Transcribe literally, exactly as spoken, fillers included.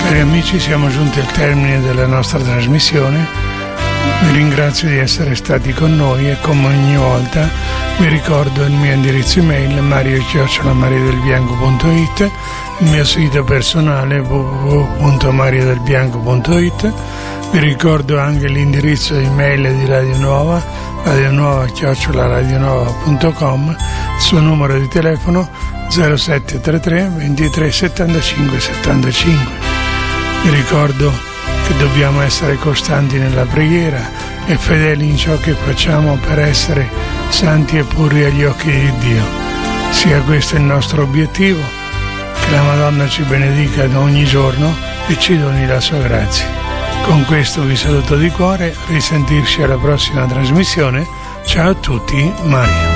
Cari amici, siamo giunti al termine della nostra trasmissione. Vi ringrazio di essere stati con noi e come ogni volta vi ricordo il mio indirizzo email mario chiocciola mariodelbianco punto it, il mio sito personale w w w punto mariodelbianco punto it. Vi ricordo anche l'indirizzo email di Radio Nuova, radionuova chiocciola radionuova punto com, il suo numero di telefono zero sette tre tre ventitré settantacinque settantacinque. Vi ricordo che dobbiamo essere costanti nella preghiera e fedeli in ciò che facciamo per essere santi e puri agli occhi di Dio. Sia questo il nostro obiettivo, che la Madonna ci benedica ogni giorno e ci doni la sua grazia. Con questo vi saluto di cuore, risentirci alla prossima trasmissione. Ciao a tutti, Mario.